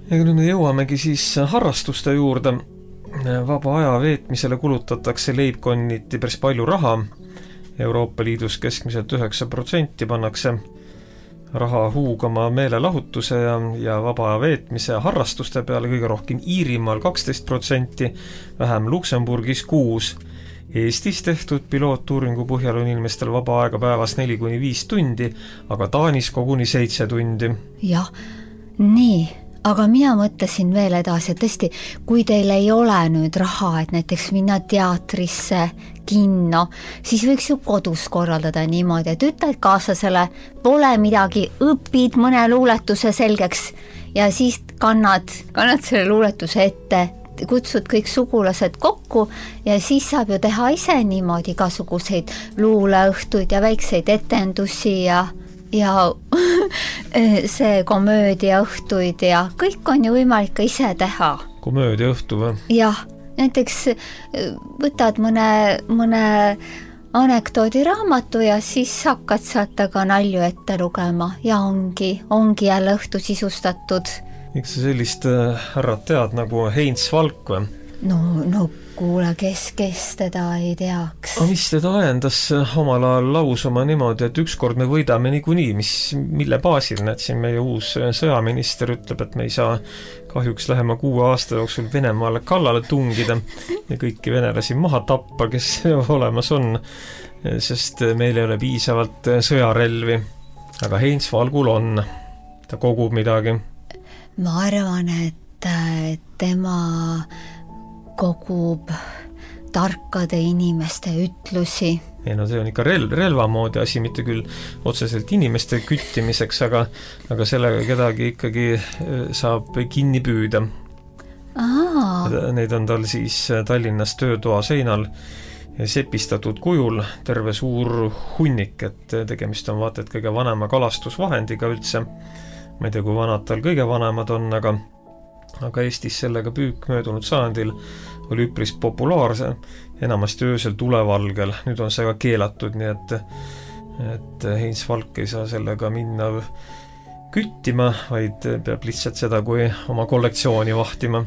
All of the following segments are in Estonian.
Ja nüüd me jõuamegi siis harrastuste juurde. Vaba aja veetmisele kulutatakse leibkonniti päris palju raha. Euroopa Liidus keskmiselt 9% pannakse raha huugama meelelahutuse ja vaba aja veetmise ja harrastuste peale, kõige rohkem Iirimaal 12%, vähem Luksemburgis 6%. Eestis tehtud pilootuuringu põhjal on inimestel vaba aega päevas 4-5 tundi, aga Taanis koguni 7 tundi. Jah, nii. Aga mina mõtlesin veel edasi, et tõesti, kui teil ei ole nüüd raha, et näiteks minna teatrisse, kinno, siis võiks ju kodus korraldada niimoodi, et ütled kaaslasele, pole midagi, õpid mõne luuletuse selgeks ja siis kannad selle luuletuse ette, kutsud kõik sugulased kokku ja siis saab ju teha ise niimoodi igasuguseid luuleõhtuid ja väikseid etendusi ja see komöödiaõhtuid ja kõik on ju võimalik ka ise teha. Komöödiaõhtu või? Jah, näiteks võtad mõne anekdoodiraamatu ja siis hakkad saata ka nalju ette lugema ja ongi jälle õhtu sisustatud. Miks sa sellist härrat tead nagu Heinz Valk või? No kuule, kes teda ei teaks. Aga mis teda ajendas omal ajal lausuma niimoodi, et ükskord me võidame niikuinii, mille baasil siin meie uus sõjaminister ütleb, et me ei saa kahjuks lähema 6 aasta jooksul Venemaale kallale tungida ja kõiki venelasi maha tappa, kes olemas on, sest meil ei ole piisavalt sõjarelvi. Aga Heinz Valgul on, ta kogub midagi. Ma arvan, et tema kogub tarkade inimeste ütlusi. Ei, no see on ikka relva moodi asi, mitte küll otseselt inimeste küttimiseks, aga sellega kedagi ikkagi saab kinni püüda. Neid on tal siis Tallinnas töötoa seinal sepistatud kujul terve suur hunnik, et tegemist on vaata, et kõige vanema kalastusvahendiga üldse. Ma ei tea, kui vanad tal kõige vanemad on, aga Eestis sellega püük möödunud sajandil oli üpris populaarse, enamasti öösel tulevalgel. Nüüd on see ka keelatud, nii et Heinz Valk ei saa sellega minna küttima, vaid peab lihtsalt seda kui oma kollektsiooni vahtima.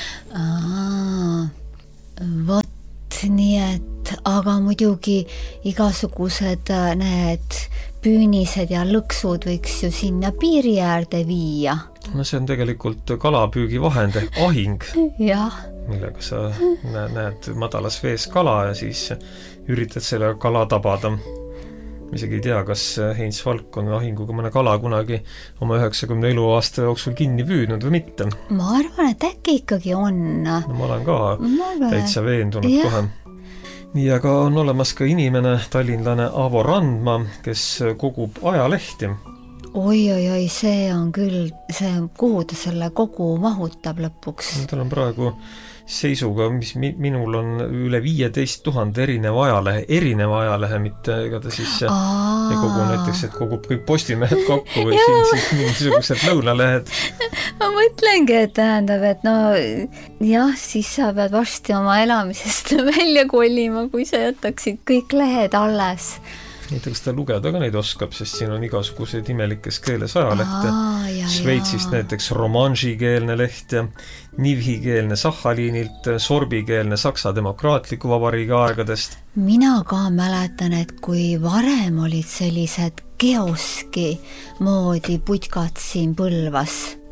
Vot nii, et aga muidugi igasugused need püünised ja lõksud võiks ju sinna piiri äärde viia. No see on tegelikult kalapüügivahend ehk ahing, millega sa näed madalas vees kala ja siis üritad selle kala tabada. Ma isegi ei tea, kas Heinz Valk on ahinguga mõne kala kunagi oma 90 eluaasta jooksul kinni püüdnud või mitte. Ma arvan, et äkki ikkagi on. No, ma olen ka täitsa veendunud kohe. Nii, aga on olemas ka inimene, tallinlane Avo Randma, kes kogub ajalehti. Oi, see on küll, kuhu ta selle kogu mahutab lõpuks? Tal on praegu seisuga, mis minul on üle 15 000 erineva ajalehe, mitte ega ta siis ei kogu näiteks, et kogub kõik postimehed kokku või siin siis mingisugused lõunalehed. Ma mõtlengi, et tähendab, et no jah, siis sa pead varsti oma elamisest välja kolima, kui sa jätaksid kõik lehed alles. Näiteks ta lugeda ka neid oskab, sest siin on igasuguseid imelikes keeles ajalehte. Šveitsist näiteks romanžikeelne leht ja nivhikeelne Sahhaliinilt, sorbikeelne Saksa demokraatliku vabariigi aegadest. Mina ka mäletan, et kui varem olid sellised kioski moodi putkad siin Põlvas,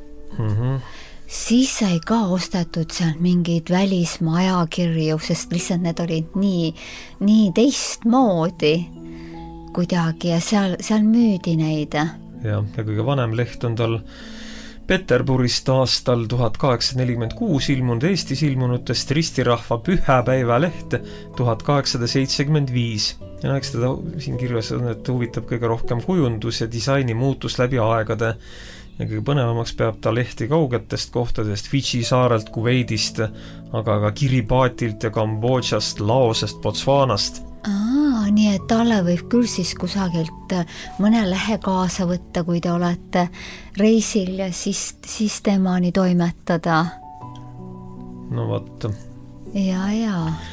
siis sai ka ostetud sealt mingeid välismaa ajakirju, sest lihtsalt need olid nii teistmoodi kuidagi ja seal müüdi neid. Ja kõige vanem leht on tal Peterburist aastal 1846 ilmunud Eestis ilmunutest ristirahva pühäpäeva leht 1875. Ja eks teda siin kirjas on, et huvitab kõige rohkem kujundus ja disaini muutus läbi aegade. Ja kõige põnevamaks peab ta lehti kaugetest kohtadest Fidži saarelt, Kuveidist, aga ka Kiribatilt ja Kambodžast, Laosest, Botswanast. Nii et talle võib küll siis kusagilt mõne lehe kaasa võtta, kui te olete reisil ja siis temani toimetada. No vot. Ja.